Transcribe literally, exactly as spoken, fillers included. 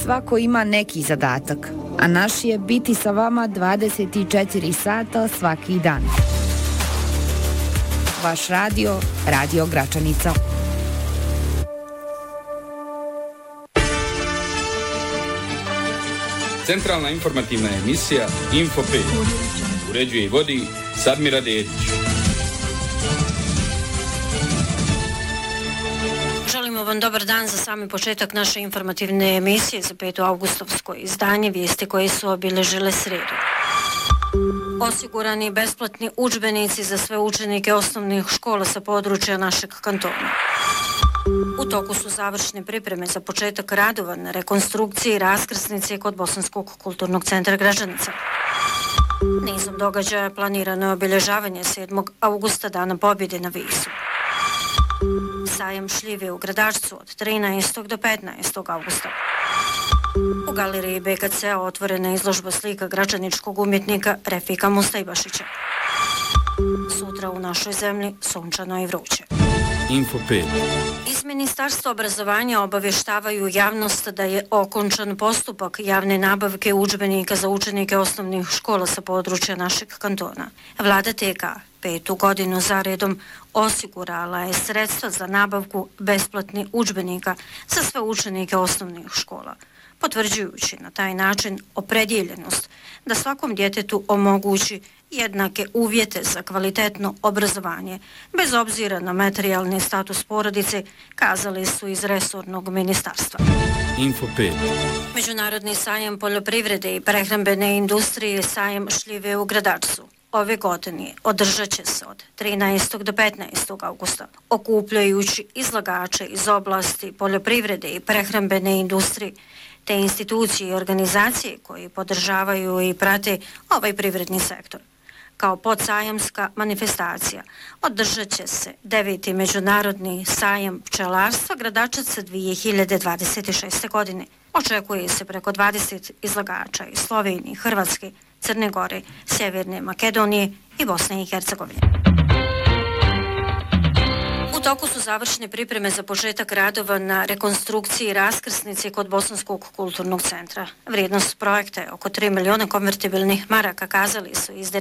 svako ima neki zadatak, a naš je biti sa vama dvadeset četiri sata svaki dan. Vaš radio, Radio Gračanica. Centralna informativna emisija Info pet. Uređuje i vodi Sadmira Dedić. Želimo vam dobar dan za sami početak naše informativne emisije za peto avgustovsko izdanje, vijesti koje su obilježile srijedu. Osigurani besplatni udžbenici za sve učenike osnovnih škola sa područja našeg kantona. U toku su završne pripreme za početak radova na rekonstrukciji i raskrsnice kod Bosanskog kulturnog centra Gračanica. Nizom događaja planirano je obilježavanje sedmog avgusta Dana pobjede na Visu. Sajam šljive u Gradačcu od trinaestog do petnaestog avgusta. U galeriji B K C otvorena izložba slika gračaničkog umjetnika Refika Mustajbašića. Sutra u našoj zemlji sunčano i vruće. Info pet. Iz Ministarstva obrazovanja obavještavaju javnost da je okončan postupak javne nabavke udžbenika za učenike osnovnih škola sa područja našeg kantona. Vlada T K petu godinu za redom osigurala je sredstva za nabavku besplatnih udžbenika za sve učenike osnovnih škola, potvrđujući na taj način opredjeljenost da svakom djetetu omogući jednake uvjete za kvalitetno obrazovanje, bez obzira na materijalni status porodice, kazali su iz resornog ministarstva. Info pet. Međunarodni sajam poljoprivrede i prehrambene industrije Sajam šljive u Gradačcu ove godine održat će se od trinaestog do petnaestog avgusta, okupljajući izlagače iz oblasti poljoprivrede i prehrambene industrije, te institucije i organizacije koji podržavaju i prate ovaj privredni sektor. Kao podsajamska manifestacija održat će se deveti međunarodni sajam pčelarstva Gradačac dvije hiljade dvadeset šeste. godine. Očekuje se preko dvadeset izlagača iz Slovenije, Hrvatske, Crne Gore, Sjeverne Makedonije i Bosne i Hercegovine. U toku su završne pripreme za početak radova na rekonstrukciji raskrsnice kod Bosanskog kulturnog centra. Vrijednost projekta je oko tri miliona konvertibilnih maraka, kazali su iz